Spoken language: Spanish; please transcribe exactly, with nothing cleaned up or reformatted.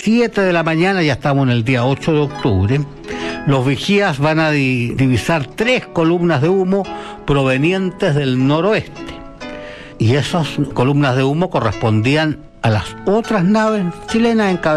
siete de la mañana, ya estamos en el día ocho de octubre, los vigías van a di- divisar tres columnas de humo provenientes del noroeste. Y esas columnas de humo correspondían a las otras naves chilenas encabezadas